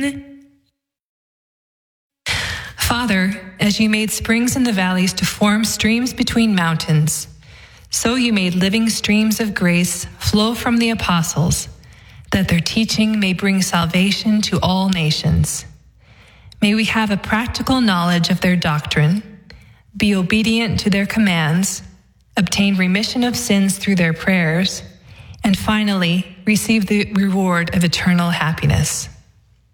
Father, as you made springs in the valleys to form streams between mountains, so you made living streams of grace flow from the apostles, that their teaching may bring salvation to all nations. May we have a practical knowledge of their doctrine, be obedient to their commands, obtain remission of sins through their prayers, and finally receive the reward of eternal happiness.